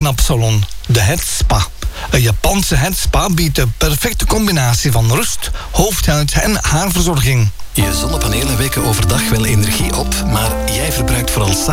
Napsalon, de headspa. Een Japanse headspa biedt de perfecte combinatie van rust, hoofdhuid en haarverzorging. Je zonnepanelen weken overdag wel energie op, maar jij verbruikt vooral